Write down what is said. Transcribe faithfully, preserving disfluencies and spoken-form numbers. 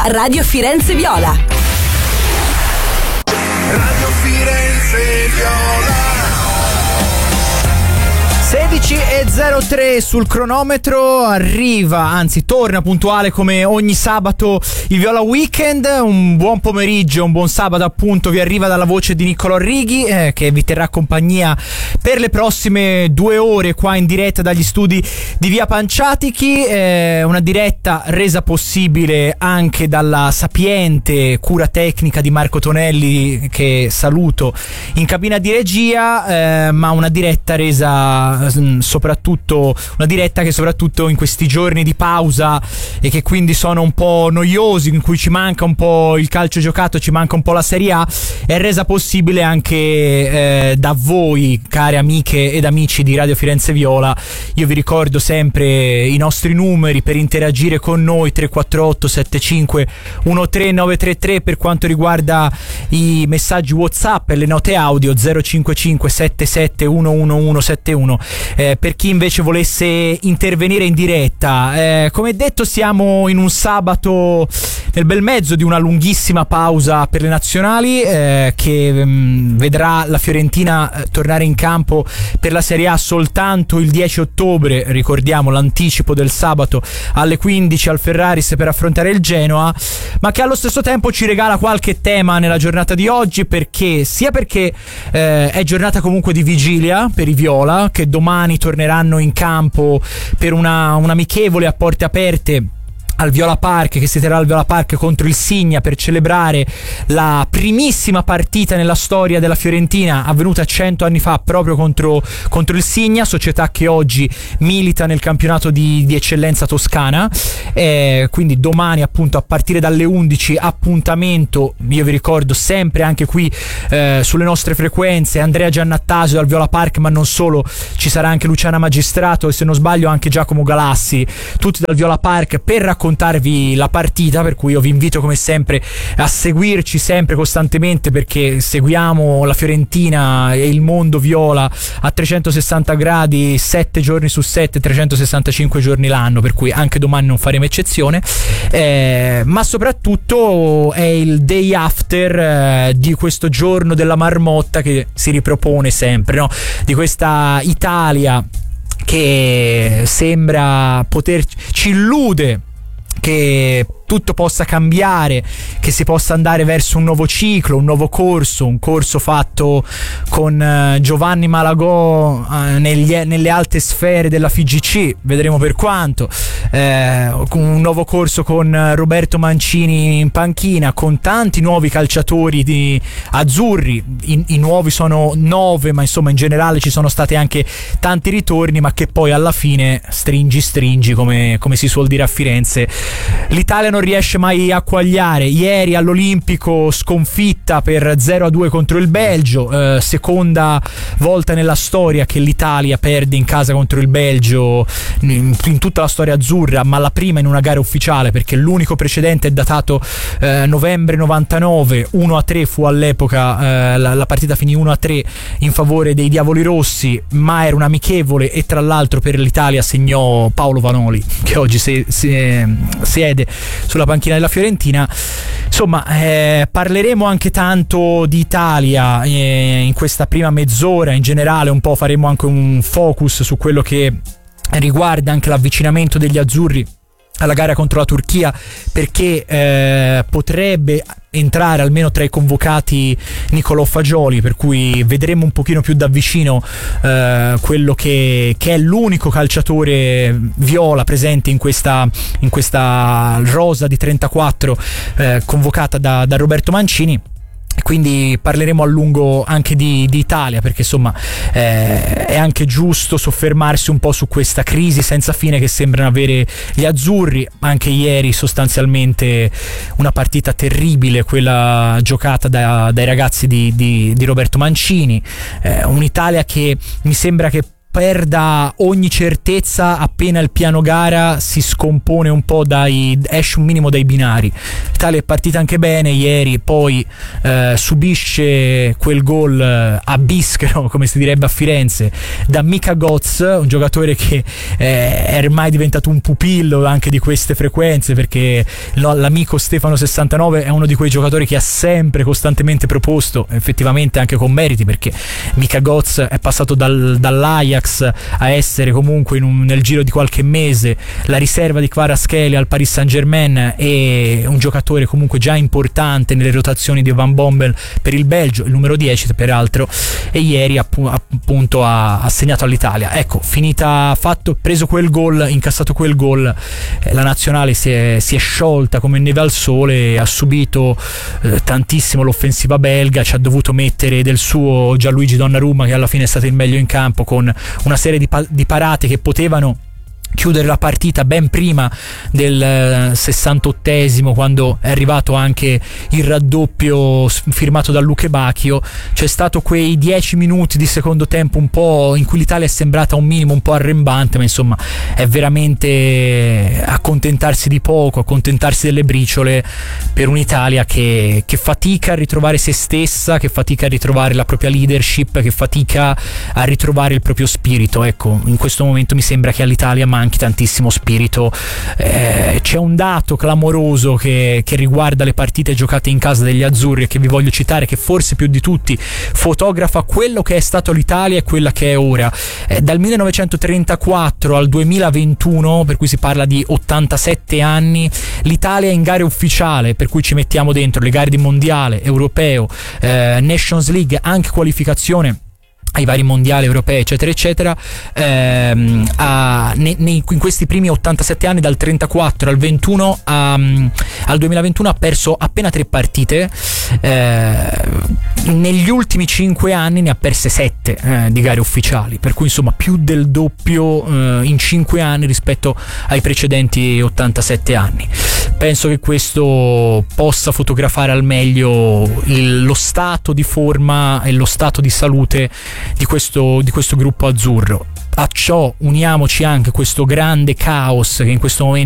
Radio Firenze Viola. Radio Firenze Viola. sedici e zero tre sul cronometro, arriva, anzi torna puntuale come ogni sabato il Viola Weekend. Un buon pomeriggio, un buon sabato appunto vi arriva dalla voce di Niccolò Righi, eh, che vi terrà compagnia per le prossime due ore qua in diretta dagli studi di Via Panciatichi, eh, una diretta resa possibile anche dalla sapiente cura tecnica di Marco Tonelli, che saluto in cabina di regia, eh, ma una diretta resa soprattutto una diretta che soprattutto in questi giorni di pausa e che quindi sono un po' noiosi, in cui ci manca un po' il calcio giocato, ci manca un po' la Serie A, è resa possibile anche eh, da voi, care amiche ed amici di Radio Firenze Viola. Io vi ricordo sempre i nostri numeri per interagire con noi: tre quattro otto sette cinque uno tre nove tre tre per quanto riguarda i messaggi WhatsApp e le note audio, zero cinque cinque sette sette uno uno uno sette uno Eh, per chi invece volesse intervenire in diretta. Eh, come detto, siamo in un sabato nel bel mezzo di una lunghissima pausa per le nazionali, eh, che mh, vedrà la Fiorentina eh, tornare in campo per la Serie A soltanto il dieci ottobre, ricordiamo l'anticipo del sabato alle quindici al Ferraris per affrontare il Genoa, ma che allo stesso tempo ci regala qualche tema nella giornata di oggi, perché sia perché eh, è giornata comunque di vigilia per i Viola, che domani torneranno in campo per una, un amichevole a porte aperte al Viola Park, che si terrà al Viola Park contro il Signa, per celebrare la primissima partita nella storia della Fiorentina, avvenuta cento anni fa proprio contro, contro il Signa, società che oggi milita nel campionato di, di eccellenza toscana. Eh, quindi domani appunto a partire dalle undici appuntamento, io vi ricordo sempre anche qui eh, sulle nostre frequenze, Andrea Giannattasio dal Viola Park, ma non solo, ci sarà anche Luciana Magistrato e se non sbaglio anche Giacomo Galassi, tutti dal Viola Park per raccontare raccontarvi la partita, per cui io vi invito come sempre a seguirci sempre costantemente, perché seguiamo la Fiorentina e il mondo viola a trecentosessanta gradi, sette giorni su sette, trecentosessantacinque giorni l'anno, per cui anche domani non faremo eccezione, eh, ma soprattutto è il day after eh, di questo giorno della marmotta che si ripropone sempre, no? Di questa Italia che sembra poter, ci illude che tutto possa cambiare, che si possa andare verso un nuovo ciclo, un nuovo corso, un corso fatto con uh, Giovanni Malagò uh, negli, nelle alte sfere della F I G C, vedremo per quanto, eh, un nuovo corso con Roberto Mancini in panchina, con tanti nuovi calciatori di azzurri. I, i nuovi sono nove, ma insomma in generale ci sono stati anche tanti ritorni, ma che poi alla fine stringi stringi, come, come si suol dire a Firenze, l'Italia non riesce mai a quagliare. Ieri all'Olimpico sconfitta per zero a due contro il Belgio, eh, seconda volta nella storia che l'Italia perde in casa contro il Belgio in, in tutta la storia azzurra, ma la prima in una gara ufficiale, perché l'unico precedente è datato eh, novembre novantanove, uno a tre fu all'epoca, eh, la, la partita finì uno a tre in favore dei Diavoli Rossi, ma era un amichevole e tra l'altro per l'Italia segnò Paolo Vanoli, che oggi si, si, siede sulla panchina della Fiorentina. Insomma, eh, parleremo anche tanto di Italia eh, in questa prima mezz'ora. In generale un po' faremo anche un focus su quello che riguarda anche l'avvicinamento degli azzurri alla gara contro la Turchia, perché eh, potrebbe entrare almeno tra i convocati Niccolò Fagioli, per cui vedremo un pochino più da vicino eh, quello che, che è l'unico calciatore viola presente in questa, in questa rosa di trentaquattro eh, convocata da, da Roberto Mancini. Quindi parleremo a lungo anche di, di Italia, perché insomma eh, è anche giusto soffermarsi un po' su questa crisi senza fine che sembrano avere gli azzurri. Anche ieri sostanzialmente una partita terribile, quella giocata da, dai ragazzi di, di, di Roberto Mancini, eh, un'Italia che mi sembra che perda ogni certezza appena il piano gara si scompone un po', dai esce un minimo dai binari. L'Italia è partita anche bene ieri, poi eh, subisce quel gol eh, a bischero, come si direbbe a Firenze, da Mika Götz, un giocatore che eh, è ormai diventato un pupillo anche di queste frequenze, perché no, l'amico Stefano sessantanove è uno di quei giocatori che ha sempre costantemente proposto, effettivamente anche con meriti, perché Mika Götz è passato dal, dall'Ajax a essere comunque in un, nel giro di qualche mese la riserva di Kvaratskhelia al Paris Saint-Germain e un giocatore comunque già importante nelle rotazioni di Van Bommel per il Belgio, il numero dieci peraltro, e ieri appunto ha, ha segnato all'Italia. Ecco, finita, fatto, preso quel gol, incassato quel gol, eh, la nazionale si è, si è sciolta come neve al sole e ha subito eh, tantissimo l'offensiva belga, ci ha dovuto mettere del suo Gianluigi Donnarumma, che alla fine è stato il meglio in campo, con una serie di, pa- di parate che potevano chiudere la partita ben prima del sessantottesimo, quando è arrivato anche il raddoppio firmato da Luke Bacchio. C'è stato quei dieci minuti di secondo tempo un po' in cui l'Italia è sembrata un minimo un po' arrembante, ma insomma è veramente accontentarsi di poco, accontentarsi delle briciole per un'Italia che, che fatica a ritrovare se stessa, che fatica a ritrovare la propria leadership, che fatica a ritrovare il proprio spirito. Ecco, in questo momento mi sembra che all'Italia manchi tantissimo spirito. Eh, c'è un dato clamoroso che, che riguarda le partite giocate in casa degli azzurri e che vi voglio citare, che forse più di tutti fotografa quello che è stato l'Italia e quella che è ora. Eh, dal millenovecentotrentaquattro al duemilaventuno, per cui si parla di ottantasette anni, l'Italia in gare ufficiale, per cui ci mettiamo dentro le gare di mondiale, europeo, eh, Nations League, anche qualificazione ai vari mondiali europei eccetera eccetera, ehm, a, ne, ne, in questi primi ottantasette anni, dal trentaquattro al ventuno a, al duemilaventuno, ha perso appena tre partite. Eh, negli ultimi cinque anni ne ha perse sette eh, di gare ufficiali, per cui insomma più del doppio eh, in cinque anni rispetto ai precedenti ottantasette anni. Penso che questo possa fotografare al meglio il, lo stato di forma e lo stato di salute di questo, di questo gruppo azzurro. A ciò uniamoci anche questo grande caos che in questo momento